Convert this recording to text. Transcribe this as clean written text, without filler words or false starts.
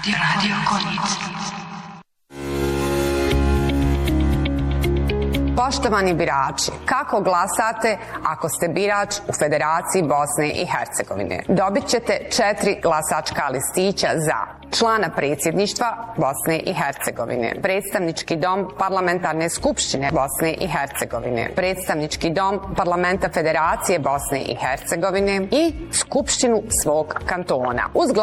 Radio Konica. Poštovani birači, kako glasate ako ste birač u Federaciji Bosne i Hercegovine? Dobit ćete 4 glasačka listića za člana predsjedništva Bosne i Hercegovine, predstavnički dom Parlamentarne skupštine Bosne i Hercegovine, predstavnički dom Parlamenta Federacije Bosne i Hercegovine i skupštinu svog kantona. Uz